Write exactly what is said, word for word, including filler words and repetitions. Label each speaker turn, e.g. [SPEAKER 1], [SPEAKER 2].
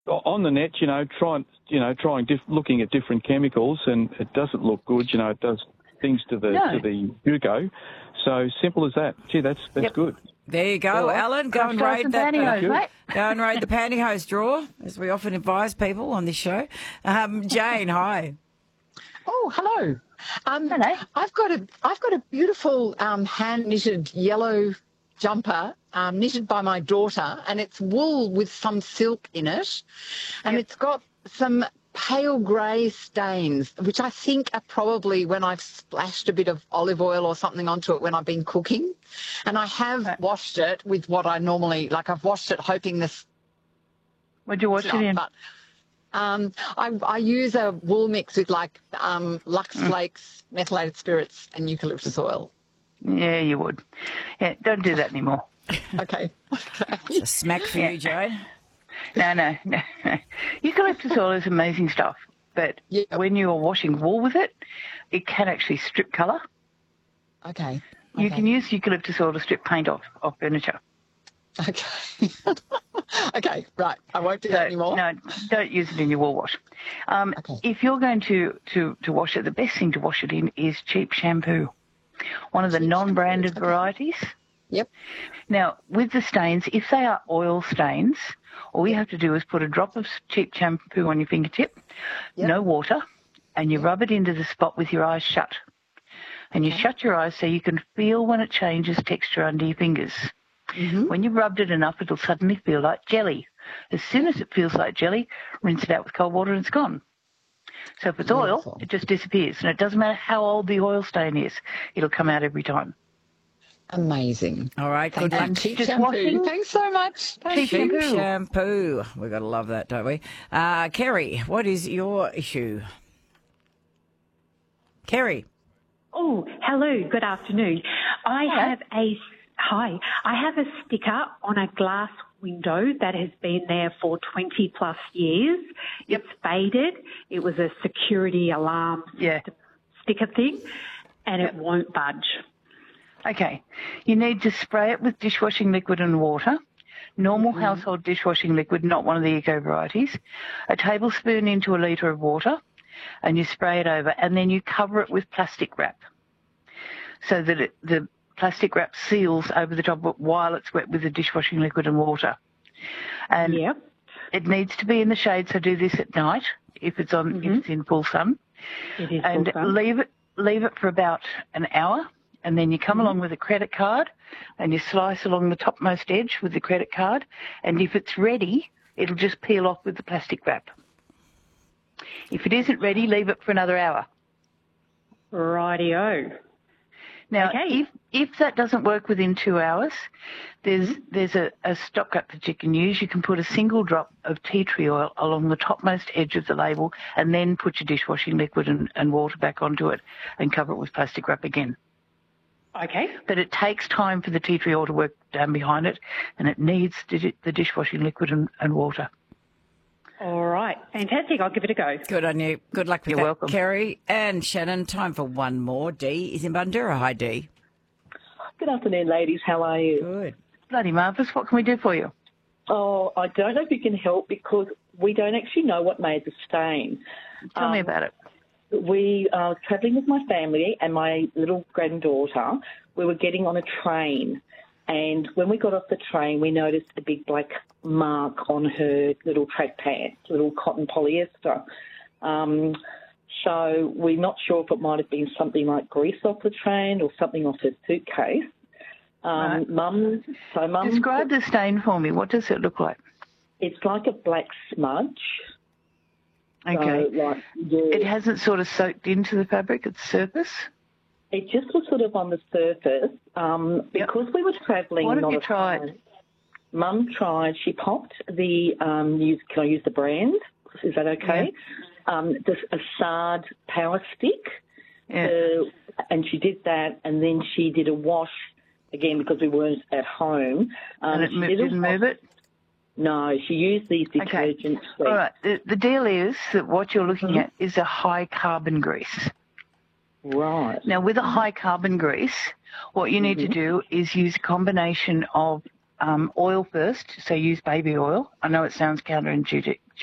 [SPEAKER 1] on the net, you know, trying, you know, trying diff- looking at different chemicals, and it doesn't look good. You know, it does things to the
[SPEAKER 2] No.
[SPEAKER 1] to the Hugo. So simple as that. Gee, that's that's
[SPEAKER 2] Yep.
[SPEAKER 1] good.
[SPEAKER 3] There you go,
[SPEAKER 2] Well,
[SPEAKER 3] Alan. Go
[SPEAKER 2] crush
[SPEAKER 3] and
[SPEAKER 2] dice
[SPEAKER 3] raid
[SPEAKER 2] and
[SPEAKER 3] that.
[SPEAKER 2] pantyhose, mate.
[SPEAKER 3] Go and raid the pantyhose drawer, as we often advise people on this show. Um, Jane, hi.
[SPEAKER 4] Oh, hello. Um,
[SPEAKER 2] Hello.
[SPEAKER 4] I've got a I've got a beautiful um, hand knitted yellow jumper um, knitted by my daughter, and it's wool with some silk in it, and
[SPEAKER 2] Yep.
[SPEAKER 4] it's got some pale grey stains, which I think are probably when I've splashed a bit of olive oil or something onto it when I've been cooking, and I have
[SPEAKER 2] Right.
[SPEAKER 4] washed it with what I normally like. I've washed it hoping this.
[SPEAKER 2] What'd you wash it in?
[SPEAKER 4] But um, I, I use a wool mix with like um, Lux
[SPEAKER 2] Mm.
[SPEAKER 4] Flakes, methylated spirits, and eucalyptus oil.
[SPEAKER 2] Yeah, you would. Yeah, don't do that anymore.
[SPEAKER 4] Okay. Okay.
[SPEAKER 3] It's a smack for you, Jane.
[SPEAKER 2] No, no, no. Eucalyptus oil is amazing stuff, but
[SPEAKER 4] Yeah.
[SPEAKER 2] when you're washing wool with it, it can actually strip colour.
[SPEAKER 4] Okay.
[SPEAKER 2] You
[SPEAKER 4] Okay.
[SPEAKER 2] can use eucalyptus oil to strip paint off, off furniture.
[SPEAKER 4] Okay. Okay. Right. I won't do
[SPEAKER 2] So,
[SPEAKER 4] that anymore.
[SPEAKER 2] no, don't use it in your wool wash. Um,
[SPEAKER 4] Okay.
[SPEAKER 2] If you're going to, to, to wash it, the best thing to wash it in is cheap shampoo, one of the
[SPEAKER 4] Cheap
[SPEAKER 2] non-branded
[SPEAKER 4] shampoo, okay.
[SPEAKER 2] varieties.
[SPEAKER 4] Yep.
[SPEAKER 2] Now, with the stains, if they are oil stains, all you have to do is put a drop of cheap shampoo on your fingertip,
[SPEAKER 4] Yep.
[SPEAKER 2] no water, and you rub it into the spot with your eyes shut. And you
[SPEAKER 4] Okay.
[SPEAKER 2] shut your eyes so you can feel when it changes texture under your fingers.
[SPEAKER 4] Mm-hmm.
[SPEAKER 2] When you've rubbed it enough, it'll suddenly feel like jelly. As soon as it feels like jelly, rinse it out with cold water and it's gone. So if it's oil,
[SPEAKER 4] Wonderful.
[SPEAKER 2] it just disappears. And it doesn't matter how old the oil stain is, it'll come out every time.
[SPEAKER 4] Amazing.
[SPEAKER 3] All right, good
[SPEAKER 4] Thank you.
[SPEAKER 3] luck.
[SPEAKER 4] Cheap
[SPEAKER 2] Just
[SPEAKER 4] shampoo.
[SPEAKER 2] washing.
[SPEAKER 4] Thanks so much. Thank
[SPEAKER 2] Cheap
[SPEAKER 4] you.
[SPEAKER 2] shampoo.
[SPEAKER 3] Shampoo. We've got to love that, don't we? Uh, Kerry, what is your issue? Kerry.
[SPEAKER 5] Oh, hello. Good afternoon. I
[SPEAKER 2] Hello.
[SPEAKER 5] have a hi. I have a sticker on a glass window that has been there for twenty plus years.
[SPEAKER 2] Yep.
[SPEAKER 5] It's faded. It was a security alarm
[SPEAKER 2] Yeah.
[SPEAKER 5] system sticker thing, and
[SPEAKER 2] Yep.
[SPEAKER 5] it won't budge.
[SPEAKER 2] Okay. You need to spray it with dishwashing liquid and water. Normal household dishwashing liquid, not one of the eco varieties. A tablespoon into a litre of water, and you spray it over, and then you cover it with plastic wrap so that it, the plastic wrap seals over the top of it while it's wet with the dishwashing liquid and water. And
[SPEAKER 5] Yep.
[SPEAKER 2] it needs to be in the shade, so do this at night if it's on if it's in full sun.
[SPEAKER 5] It is
[SPEAKER 2] And
[SPEAKER 5] full sun.
[SPEAKER 2] leave it leave it for about an hour, and then you come along with a credit card and you slice along the topmost edge with the credit card, and if it's ready, it'll just peel off with the plastic wrap. If it isn't ready, leave it for another hour.
[SPEAKER 5] Rightio.
[SPEAKER 2] Now,
[SPEAKER 5] Okay.
[SPEAKER 2] if if that doesn't work within two hours, there's there's a, a stopgap that you can use. You can put a single drop of tea tree oil along the topmost edge of the label, and then put your dishwashing liquid and, and water back onto it, and cover it with plastic wrap again.
[SPEAKER 5] Okay.
[SPEAKER 2] But it takes time for the tea tree oil to work down behind it, and it needs di- the dishwashing liquid and, and water.
[SPEAKER 5] All right. Fantastic. I'll give it a go.
[SPEAKER 3] Good on you. Good luck with
[SPEAKER 2] You're
[SPEAKER 3] that,
[SPEAKER 2] welcome.
[SPEAKER 3] Kerry. And Shannon, time for one more. Dee is in Bundoora. Hi, Dee.
[SPEAKER 6] Good afternoon, ladies. How are you?
[SPEAKER 3] Good.
[SPEAKER 2] Bloody marvellous. What can we do for you?
[SPEAKER 6] Oh, I don't know if you can help because we don't actually know what made the stain.
[SPEAKER 2] Tell me
[SPEAKER 6] Um,
[SPEAKER 2] about it.
[SPEAKER 6] We are travelling with my family and my little granddaughter. We were getting on a train, and when we got off the train, we noticed a big black mark on her little track pants, little cotton polyester. Um, so we're not sure if it might have been something like grease off the train or something off her suitcase. Um,
[SPEAKER 2] Right.
[SPEAKER 6] Mum, so Mum,
[SPEAKER 2] Describe the stain for me. What does it look like?
[SPEAKER 6] it's like a black smudge.
[SPEAKER 2] Okay.
[SPEAKER 6] So, like, yeah,
[SPEAKER 2] It hasn't sort of soaked into the fabric, its surface?
[SPEAKER 6] it just was sort of on the surface. Um, because we were travelling.
[SPEAKER 2] What have
[SPEAKER 6] not
[SPEAKER 2] you
[SPEAKER 6] a
[SPEAKER 2] tried?
[SPEAKER 6] train, Mum tried. She popped the. Um, use, can I use the brand? Is that okay? Um, the, a Sard power stick.
[SPEAKER 2] Yeah.
[SPEAKER 6] Uh, and she did that, and then she did a wash again because we weren't at home. Um,
[SPEAKER 2] and it
[SPEAKER 6] she
[SPEAKER 2] mo-
[SPEAKER 6] did a
[SPEAKER 2] didn't
[SPEAKER 6] wash-
[SPEAKER 2] move it?
[SPEAKER 6] No, she used these
[SPEAKER 2] Okay.
[SPEAKER 6] detergent
[SPEAKER 2] All
[SPEAKER 6] sheets.
[SPEAKER 2] right. The, the deal is that what you're looking
[SPEAKER 6] Mhm.
[SPEAKER 2] at is a high carbon grease.
[SPEAKER 6] Right.
[SPEAKER 2] Now, with a high carbon grease, what you need to do is use a combination of um, oil first, so use baby oil. I know it sounds counterintuitive,